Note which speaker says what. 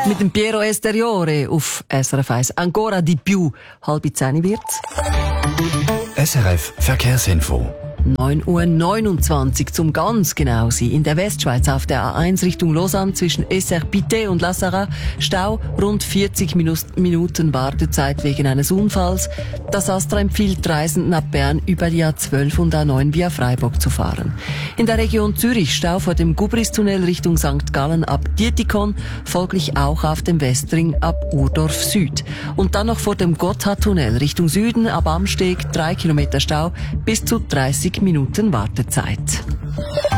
Speaker 1: mit dem Piero Esteriore auf SRF 1. Ancora di più. 9:30 wird's.
Speaker 2: SRF Verkehrsinfo.
Speaker 1: 9:29 Uhr zum ganz genau sein. In der Westschweiz auf der A1 Richtung Lausanne zwischen Esserpité und La Sarraz Stau, rund 40 Minuten Wartezeit wegen eines Unfalls. Das Astra empfiehlt Reisenden ab Bern über die A12 und A9 via Freiburg zu fahren. In der Region Zürich Stau vor dem Gubristunnel Richtung St. Gallen ab Dietikon, folglich auch auf dem Westring ab Urdorf Süd. Und dann noch vor dem Gotthardtunnel Richtung Süden ab Amsteg 3 Kilometer Stau bis zu 30 Minuten Wartezeit.